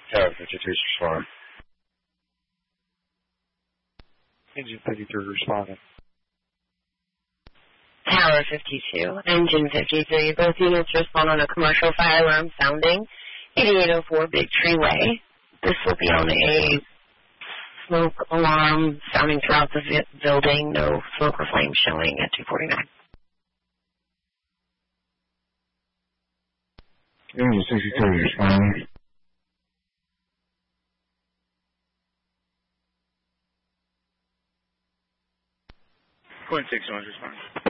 Tower 52 respond. Engine 53 responding. Tower 52, Engine 53, both units respond on a commercial fire alarm sounding 8804 Big Tree Way. This will be on a smoke alarm sounding throughout the building, no smoke or flame showing at 249. Engine 63 responding. Point 6 responding.